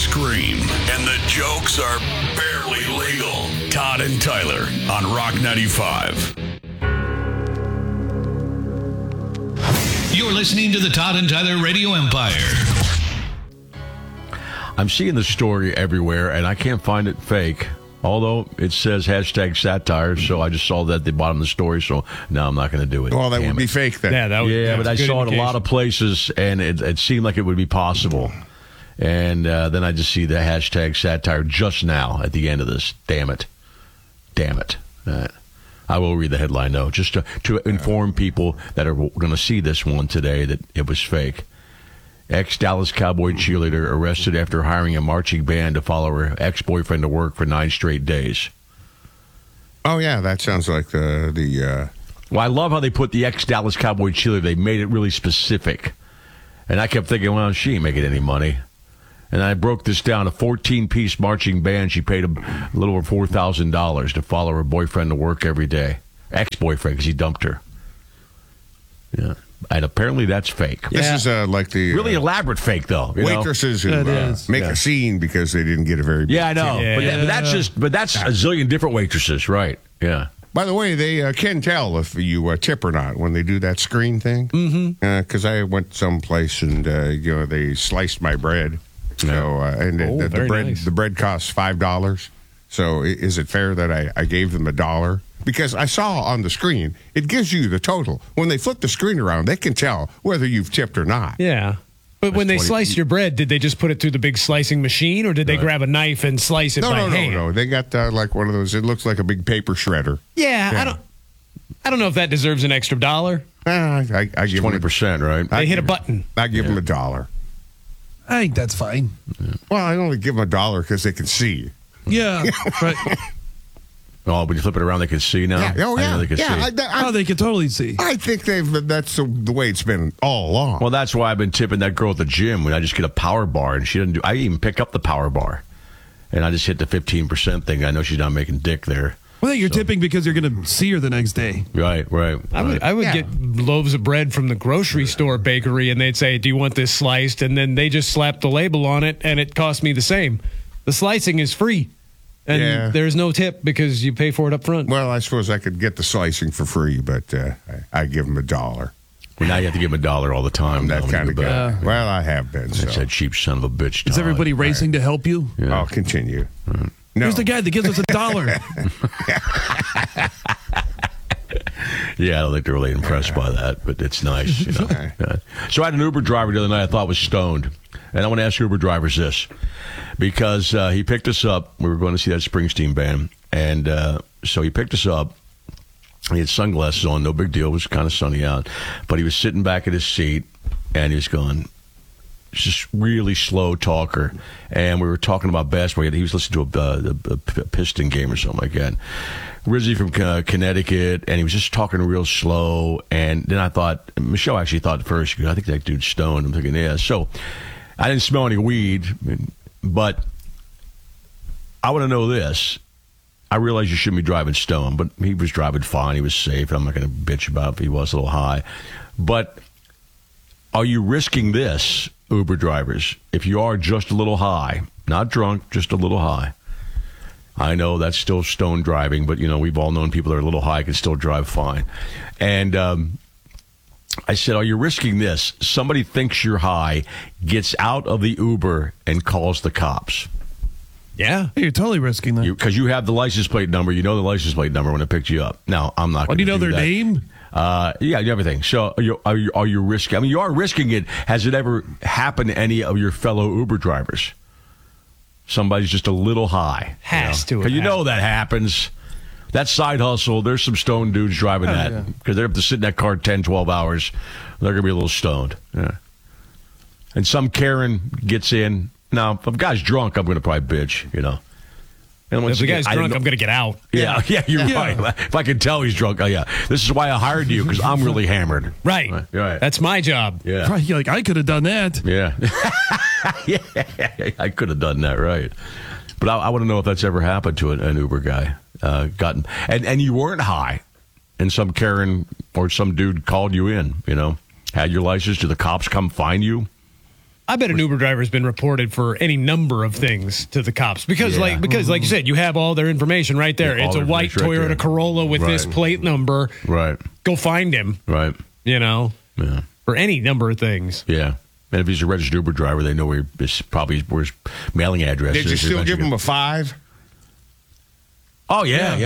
scream, and the jokes are barely legal. Todd and Tyler on Rock 95. You're listening to the Todd and Tyler Radio Empire. I'm seeing the story everywhere, and I can't find it fake. Although it says hashtag satire, so I just saw that at the bottom of the story, so now I'm not going to do it. Well, that would be fake then. Yeah, but I saw it a lot of places, and it seemed like it would be possible. And then I just see the hashtag satire just now at the end of this. Damn it. I will read the headline, though, just to inform people that are going to see this one today that it was fake. Ex-Dallas Cowboy cheerleader arrested after hiring a marching band to follow her ex-boyfriend to work for 9 straight days. Oh, yeah, that sounds like the Well, I love how they put the ex-Dallas Cowboy cheerleader. They made it really specific. And I kept thinking, well, she ain't making any money. And I broke this down. A 14-piece marching band, she paid a little over $4,000 to follow her boyfriend to work every day. Ex-boyfriend, because he dumped her. Yeah. And apparently that's fake. This is like the... really elaborate fake, though. Waitresses who make a scene because they didn't get a very big I know. tip. But that's a zillion different waitresses, right? Yeah. By the way, they can tell if you tip or not when they do that screen thing. Because I went someplace and they sliced my bread. So the bread costs $5. So is it fair that I gave them $1? Because I saw on the screen, it gives you the total. When they flip the screen around, they can tell whether you've tipped or not. Yeah. But when they sliced your bread, did they just put it through the big slicing machine, or did they grab a knife and slice it by hand? No. They got like one of those. It looks like a big paper shredder. Yeah. I don't know if that deserves an extra $1. I give 20%, right? They hit a button. I give them $1. I think that's fine. Yeah. Well, I only give them $1 because they can see. Yeah. Right. Oh, when you flip it around, they can see now? Yeah. Oh, yeah. They can see. They can totally see. I think that's the way it's been all along. Well, that's why I've been tipping that girl at the gym when I just get a power bar, and she doesn't do. I even pick up the power bar, and I just hit the 15% thing. I know she's not making dick there. Well, you're tipping because you're going to see her the next day. Right. I would get loaves of bread from the grocery store bakery, and they'd say, "Do you want this sliced?" And then they just slap the label on it, and it cost me the same. The slicing is free. And there's no tip because you pay for it up front. Well, I suppose I could get the slicing for free, but I give them $1. Well, now you have to give them $1 all the time. I'm that kind of guy. Well, I have been. That's that cheap son of a bitch. Todd. Is everybody racing to help you? Yeah. I'll continue. No. Who's the guy that gives us $1? Yeah, I don't think they're really impressed by that, but it's nice. So I had an Uber driver the other night I thought was stoned. And I want to ask Uber drivers this, because he picked us up. We were going to see that Springsteen band. And so he picked us up. He had sunglasses on, no big deal. It was kind of sunny out. But he was sitting back at his seat, and he was going, just really slow talker. And we were talking about basketball. He was listening to a Piston game or something like that. Originally from Connecticut, and he was just talking real slow. And then I thought, Michelle actually thought at first, I think that dude's stoned. I'm thinking, yeah. So I didn't smell any weed, but I want to know this. I realize you shouldn't be driving stoned, but he was driving fine. He was safe. I'm not going to bitch about if he was a little high. But are you risking this, Uber drivers, if you are just a little high? Not drunk, just a little high. I know that's still stone driving, but, we've all known people that are a little high can still drive fine. And I said, are you risking this? Somebody thinks you're high, gets out of the Uber, and calls the cops. Yeah. You're totally risking that. Because you have the license plate number. You know the license plate number when it picked you up. Now, I'm not going to do that. Do you know their name? Yeah, everything. So are you risking? I mean, you are risking it. Has it ever happened to any of your fellow Uber drivers? Somebody's just a little high. Has to. Because that happens. That side hustle, there's some stoned dudes driving that. Because they have to sit in that car 10, 12 hours. They're going to be a little stoned. Yeah. And some Karen gets in. Now, if a guy's drunk, I'm going to probably bitch, And if the guy's drunk, I'm going to get out. Yeah, you're right. If I can tell he's drunk, this is why I hired you, because I'm really hammered. Right. That's my job. Yeah. Right. You're like, I could have done that. Yeah. I could have done that, right. But I want to know if that's ever happened to an Uber guy. And you weren't high, and some Karen or some dude called you in, had your license. Do the cops come find you? I bet an Uber driver has been reported for any number of things to the cops because like you said, you have all their information right there. Yeah, it's a white Toyota Corolla with this plate number. Right. Go find him. Right. For any number of things. Yeah. And if he's a registered Uber driver, they know where his mailing address is. Did you still give him a 5? Oh,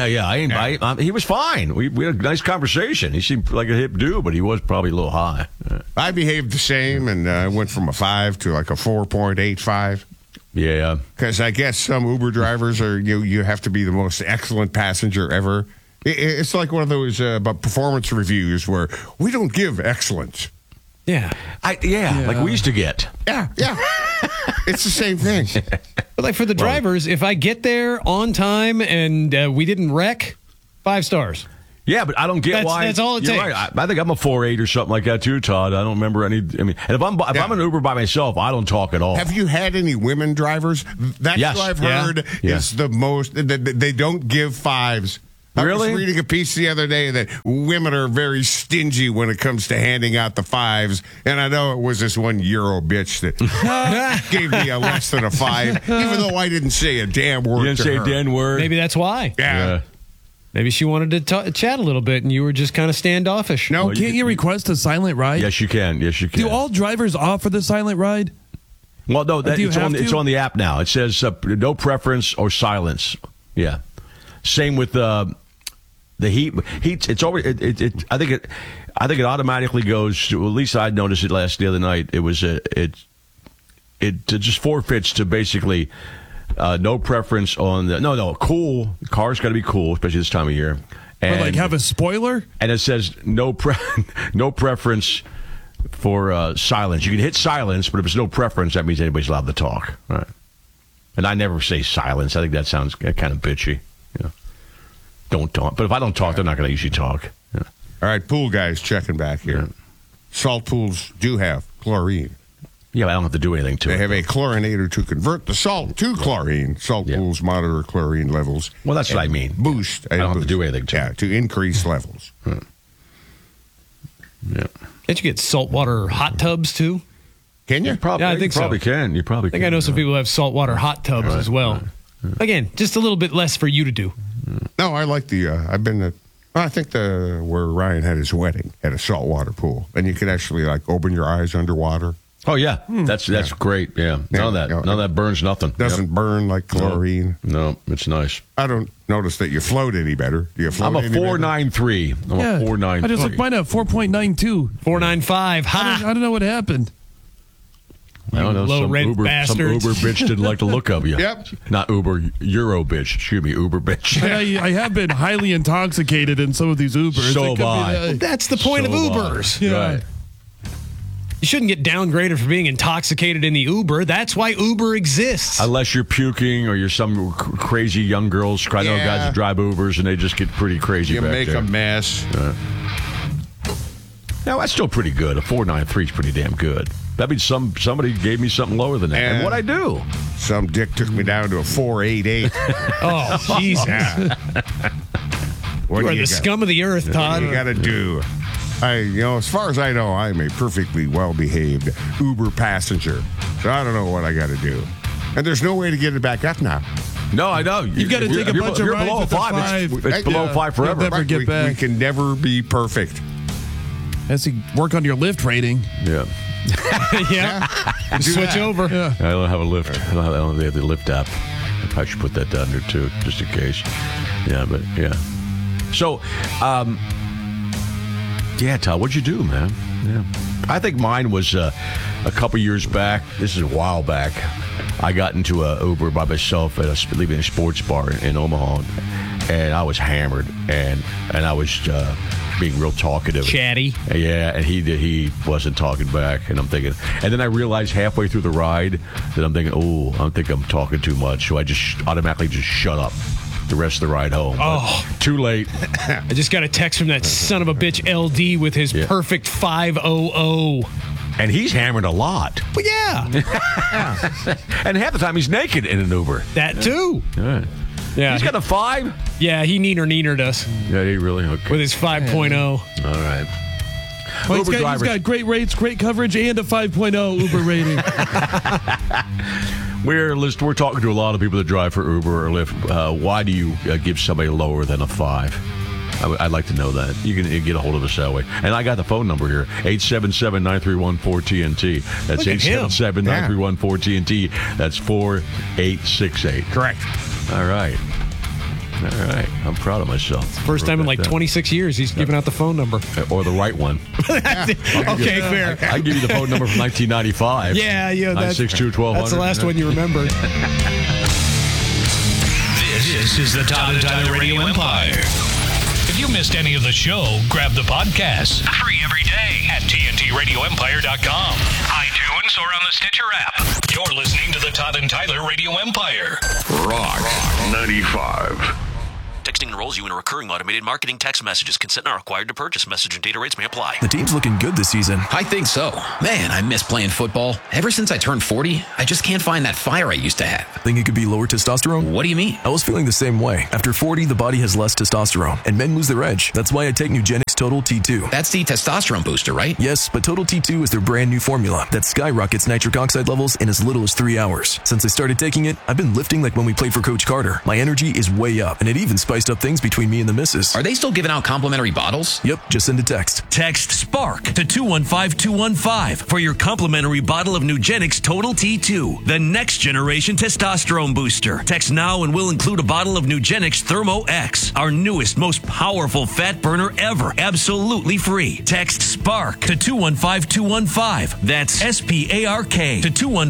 yeah. He was fine. We had a nice conversation. He seemed like a hip dude, but he was probably a little high. I behaved the same, and I went from a 5 to like a 4.85. Yeah. Because I guess some Uber drivers are, you have to be the most excellent passenger ever. It's like one of those performance reviews where we don't give excellence. Yeah. Like we used to get. Yeah. It's the same thing. But like for the drivers, if I get there on time and we didn't wreck, 5 stars. Yeah, but I don't get why. That's all it takes. Right. I think I'm a 4.8 or something like that too, Todd. I don't remember any. I mean, and if I'm an Uber by myself, I don't talk at all. Have you had any women drivers? That's what I've heard is the most. They don't give 5s. Really? I was reading a piece the other day that women are very stingy when it comes to handing out the 5s. And I know it was this one Euro bitch that gave me a less than a 5, even though I didn't say a damn word. You didn't say a damn word? Maybe that's why. Yeah. Maybe she wanted to chat a little bit and you were just kind of standoffish. No, can't you request a silent ride? Yes, you can. Do all drivers offer the silent ride? Well, no, it's on the app now. It says no preference or silence. Yeah. Same with the heat. It's always. I think it automatically goes to. At least I noticed it the other night. It was it just forfeits to basically no preference on the cool. The car's got to be cool, especially this time of year. And, or like have a spoiler. And it says no preference for silence. You can hit silence, but if it's no preference, that means anybody's allowed to talk. Right. And I never say silence. I think that sounds kind of bitchy. Yeah. Don't talk. But if I don't talk, they're not going to usually talk. Yeah. All right, pool guys checking back here. Yeah. Salt pools do have chlorine. Yeah, I don't have to do anything to it. They have a chlorinator to convert the salt to chlorine. Salt pools monitor chlorine levels. Well, that's what I mean. I don't have to do anything to it. To increase levels. Yeah. Can't you get saltwater hot tubs, too? Can you? I think you probably can. You probably can. I think I know some people who have saltwater hot tubs as well. Right. Again, just a little bit less for you to do. No, I like I've been at, I think where Ryan had his wedding at a saltwater pool. And you can actually open your eyes underwater. Oh, yeah. That's great. Yeah. None of that burns nothing. Doesn't burn like chlorine. No, it's nice. I don't notice that you float any better. Do you float I'm a 4.93. I'm a 4.93. I just looked mine up, 4.92. 4.95. Ha! I don't know what happened. I don't know. Low rent bastards. Some Uber bitch didn't like the look of you. Yep. Not Uber, Euro bitch. Excuse me, Uber bitch. I have been highly intoxicated in some of these Ubers. So have I. Well, that's the point of Ubers. Yeah. Right. You shouldn't get downgraded for being intoxicated in the Uber. That's why Uber exists. Unless you're puking or you're some crazy young girls. I know guys that drive Ubers and they just get pretty crazy back there. You make a mess. No, that's still pretty good. A 4.93 is pretty damn good. That means somebody gave me something lower than that. And what'd I do? Some dick took me down to a 4.88. Oh, Jesus. You are the scum of the earth, Todd. What you got to do? As far as I know, I'm a perfectly well-behaved Uber passenger. So I don't know what I got to do. And there's no way to get it back up now. No, I know. You've got to take a bunch of rides below with 5. It's below 5 forever. You'll never get back. We can never be perfect. Has to work on your lift rating. Yeah. Switch over. Yeah. I don't have a lift. I don't have the lift app. I probably should put that down there too, just in case. Yeah, but yeah. So, Todd, what'd you do, man? Yeah. I think mine was a couple years back. This is a while back. I got into a Uber by myself at leaving a sports bar in Omaha, and I was hammered, and I was being real talkative, chatty. Yeah, and he wasn't talking back, and I'm thinking, and then I realized halfway through the ride that I'm thinking, I think I'm talking too much, so I just automatically just shut up the rest of the ride home. Oh, but too late. I just got a text from that son of a bitch LD with his perfect 500. And he's hammered a lot. Well, yeah. And half the time he's naked in an Uber. That too. Yeah. He's got a 5? Yeah, he neenered us. Yeah, he really? Okay. With his 5.0. All right. Well, he's got great rates, great coverage, and a 5.0 Uber rating. We're talking to a lot of people that drive for Uber or Lyft. Why do you give somebody lower than a 5? I'd like to know that. You can get a hold of us that way. And I got the phone number here, 877-931-4TNT. That's 877-931-4TNT. That's 4868. Correct. All right. I'm proud of myself. First time in like 26 years he's given out the phone number. Or the right one. Okay, fair. I give you the phone number from 1995. Yeah, 962-1200. That's the last one you remember. This is the Todd and Tyler Radio Empire. If you missed any of the show, grab the podcast. Free every day at TNTRadioEmpire.com, iTunes, or on the Stitcher app. You're listening to the Todd and Tyler Radio Empire. Rock 95. Texting enrolls you in a recurring automated marketing text messages. Consent not required to purchase. Message and data rates may apply. The team's looking good this season. I think so. Man, I miss playing football. Ever since I turned 40, I just can't find that fire I used to have. Think it could be lower testosterone? What do you mean? I was feeling the same way. After 40, the body has less testosterone, and men lose their edge. That's why I take Nugenix Total T2. That's the testosterone booster, right? Yes, but Total T2 is their brand new formula that skyrockets nitric oxide levels in as little as 3 hours. Since I started taking it, I've been lifting like when we played for Coach Carter. My energy is way up, and it even spiced up things between me and the missus. Are they still giving out complimentary bottles? Yep, just send a text. Text SPARK to 215-215 for your complimentary bottle of Nugenix Total T2, the next generation testosterone booster. Text now and we'll include a bottle of Nugenix Thermo X, our newest, most powerful fat burner ever, absolutely free. Text SPARK to 215-215. That's SPARK to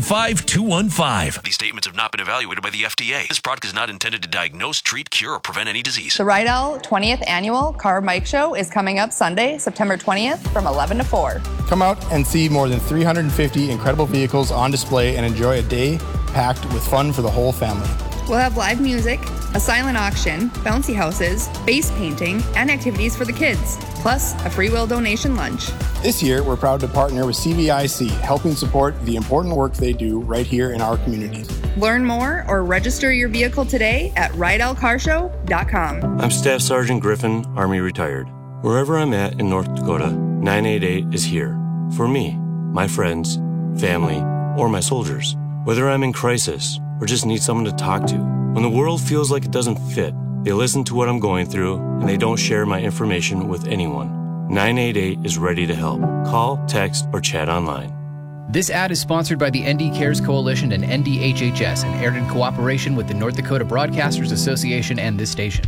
215-215. These statements have not been evaluated by the FDA. This product is not intended to diagnose, treat, cure, or prevent any disease. The Rydell 20th Annual Car Bike Show is coming up Sunday, September 20th from 11 to 4. Come out and see more than 350 incredible vehicles on display and enjoy a day packed with fun for the whole family. We'll have live music, a silent auction, bouncy houses, base painting, and activities for the kids, plus a free will donation lunch. This year, we're proud to partner with CVIC, helping support the important work they do right here in our community. Learn more or register your vehicle today at RydellCarshow.com. I'm Staff Sergeant Griffin, Army retired. Wherever I'm at in North Dakota, 988 is here. For me, my friends, family, or my soldiers. Whether I'm in crisis or just need someone to talk to. When the world feels like it doesn't fit, they listen to what I'm going through and they don't share my information with anyone. 988 is ready to help. Call, text, or chat online. This ad is sponsored by the ND Cares Coalition and NDHHS and aired in cooperation with the North Dakota Broadcasters Association and this station.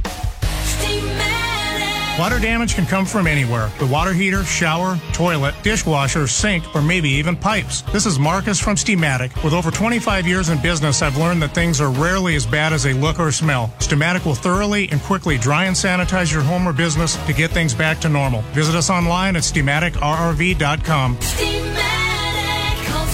Water damage can come from anywhere. The water heater, shower, toilet, dishwasher, sink, or maybe even pipes. This is Marcus from Steamatic. With over 25 years in business, I've learned that things are rarely as bad as they look or smell. Steamatic will thoroughly and quickly dry and sanitize your home or business to get things back to normal. Visit us online at SteamaticRRV.com. Steamatic, call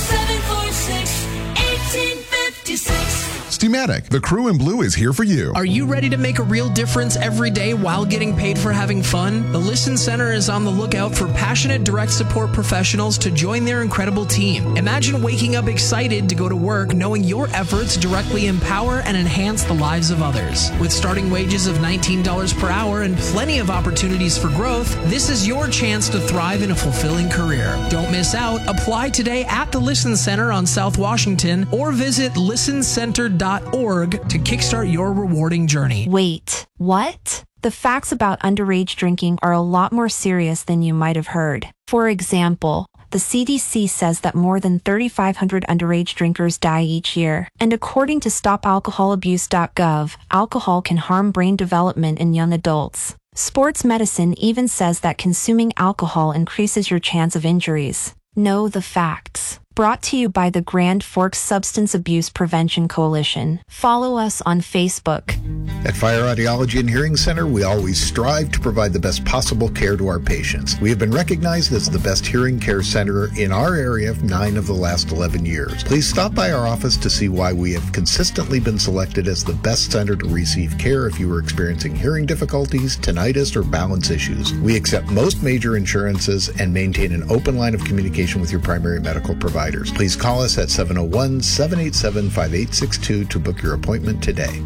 746-1856. Steamatic, the crew in blue is here for you. Are you ready to make a real difference every day while getting paid for having fun? The Listen Center is on the lookout for passionate direct support professionals to join their incredible team. Imagine waking up excited to go to work knowing your efforts directly empower and enhance the lives of others. With starting wages of $19 per hour and plenty of opportunities for growth, this is your chance to thrive in a fulfilling career. Don't miss out. Apply today at the Listen Center on South Washington or visit listencenter.org to kickstart your rewarding journey. Wait, what? The facts about underage drinking are a lot more serious than you might have heard. For example, the CDC says that more than 3,500 underage drinkers die each year. And according to StopAlcoholAbuse.gov, alcohol can harm brain development in young adults. Sports medicine even says that consuming alcohol increases your chance of injuries. Know the facts. Brought to you by the Grand Forks Substance Abuse Prevention Coalition. Follow us on Facebook. At Fire Audiology and Hearing Center, we always strive to provide the best possible care to our patients. We have been recognized as the best hearing care center in our area 9 of the last 11 years. Please stop by our office to see why we have consistently been selected as the best center to receive care if you are experiencing hearing difficulties, tinnitus, or balance issues. We accept most major insurances and maintain an open line of communication with your primary medical provider. Please call us at 701-787-5862 to book your appointment today.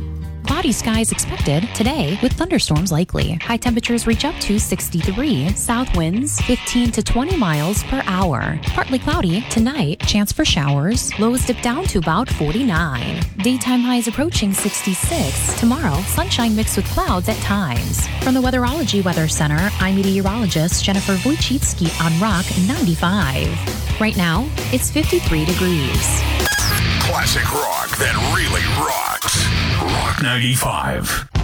Cloudy skies expected today with thunderstorms likely. High temperatures reach up to 63. South winds 15 to 20 miles per hour. Partly cloudy tonight. Chance for showers. Lows dip down to about 49. Daytime highs approaching 66. Tomorrow, sunshine mixed with clouds at times. From the Weatherology Weather Center, I'm meteorologist Jennifer Wojcicki on Rock 95. Right now, it's 53 degrees. Classic rock that really rocks. Rock 95.